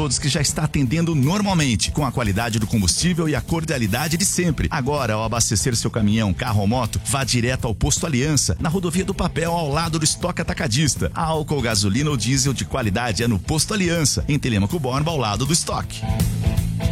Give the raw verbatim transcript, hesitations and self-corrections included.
todos que já está atendendo normalmente, com a qualidade do combustível e a cordialidade de sempre. Agora, ao abastecer seu caminhão, carro ou moto, vá direto ao Posto Aliança, na Rodovia do Papel, ao lado do estoque atacadista. Álcool, gasolina ou diesel de qualidade é no Posto Aliança, em Telêmaco Borba, ao lado do estoque.